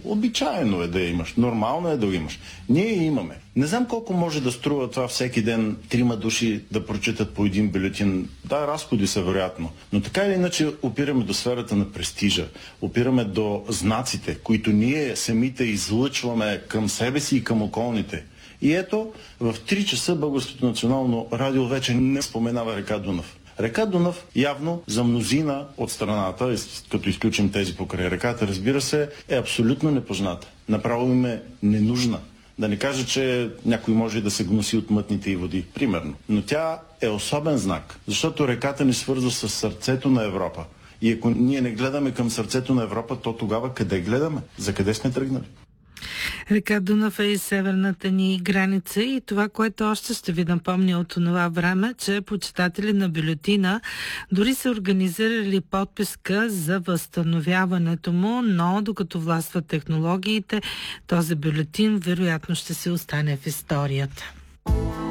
Обичайно е да я имаш, нормално е да го имаш. Ние я имаме. Не знам колко може да струва това всеки ден 3 души да прочитат по един бюлетин. Да, разходи са вероятно, но така или иначе опираме до сферата на престижа, опираме до знаците, които ние самите излъчваме към себе си и към околните. И ето, в 3 часа Българското национално радио вече не споменава река Дунав. Река Дунав явно за мнозина от страната, като изключим тези покрай реката, разбира се, е абсолютно непозната. Направо им е ненужна. Да не кажа, че някой може да се гноси от мътните й води, примерно. Но тя е особен знак, защото реката ни свързва с сърцето на Европа. И ако ние не гледаме към сърцето на Европа, то тогава къде гледаме? За къде сме тръгнали? Река Дунав е и северната ни граница и това, което още ще ви напомня от това време, че почитатели на бюлетина дори са организирали подписка за възстановяването му, но докато властват технологиите, този бюлетин вероятно ще се остане в историята.